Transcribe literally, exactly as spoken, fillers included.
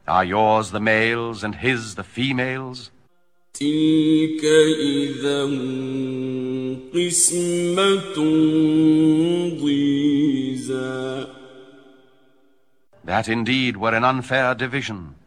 Are yours the males and his the females? تلك إذا قسمة ضيزى. That indeed were an unfair division.